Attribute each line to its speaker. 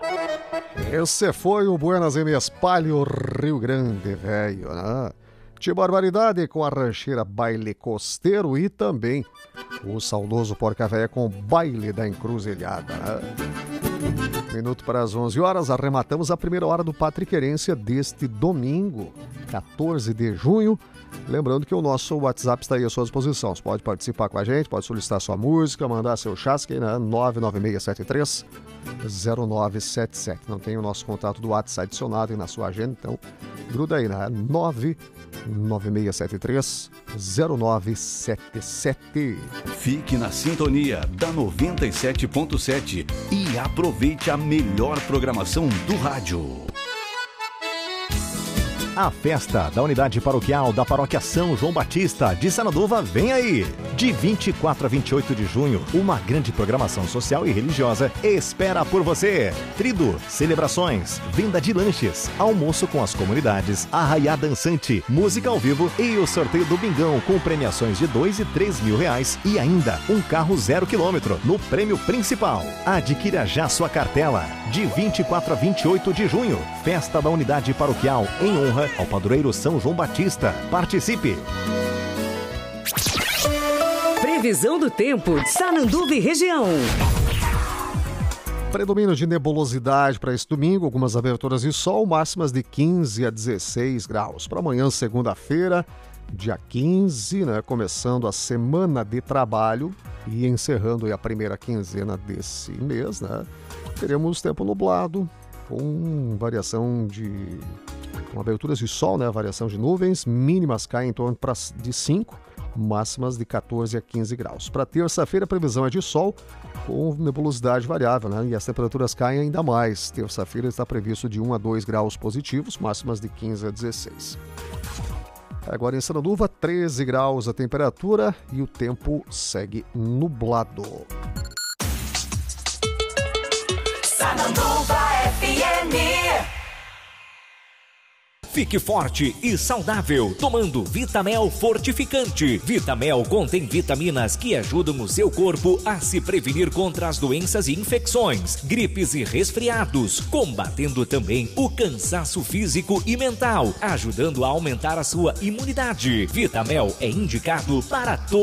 Speaker 1: Esse foi o Buenas em Espalho, Rio Grande, velho, né? De barbaridade com a rancheira Baile Costeiro e também o saudoso Porca Véia com Baile da Encruzilhada, né? Minuto para as 11 horas, arrematamos a primeira hora do Patriquerência deste domingo, 14 de junho. Lembrando que o nosso WhatsApp está aí à sua disposição. Você pode participar com a gente, pode solicitar sua música, mandar seu chasque, né? 99673-0977. Não tem o nosso contato do WhatsApp adicionado aí na sua agenda, então gruda aí, né? 99673-0977.
Speaker 2: Fique na sintonia da 97.7 e aproveite a melhor programação do rádio.
Speaker 3: A festa da unidade paroquial da Paróquia São João Batista de Sananduva vem aí! De 24 a 28 de junho, uma grande programação social e religiosa espera por você. Trido, celebrações, venda de lanches, almoço com as comunidades, arraiá dançante, música ao vivo e o sorteio do Bingão com premiações de R$2 e R$3.000 e ainda um carro 0 km no prêmio principal. Adquira já sua cartela. De 24 a 28 de junho, festa da unidade paroquial em honra ao padroeiro São João Batista. Participe!
Speaker 4: Previsão do tempo de Sananduva e região.
Speaker 1: Predomínio de nebulosidade para esse domingo, algumas aberturas de sol, máximas de 15 a 16 graus. Para amanhã, segunda-feira, dia 15, né, começando a semana de trabalho e encerrando aí a primeira quinzena desse mês, né, teremos tempo nublado, com variação com aberturas de sol, né, variação de nuvens, mínimas caem em torno de 5, máximas de 14 a 15 graus. Para terça-feira, a previsão é de sol, com nebulosidade variável, né, e as temperaturas caem ainda mais. Terça-feira está previsto de 1 a 2 graus positivos, máximas de 15 a 16. Agora em Sananduva, 13 graus a temperatura e o tempo segue nublado.
Speaker 5: Sananduva FM.
Speaker 6: Fique forte e saudável tomando Vitamel Fortificante. Vitamel contém vitaminas que ajudam o seu corpo a se prevenir contra as doenças e infecções, gripes e resfriados, combatendo também o cansaço físico e mental, ajudando a aumentar a sua imunidade. Vitamel é indicado para todos.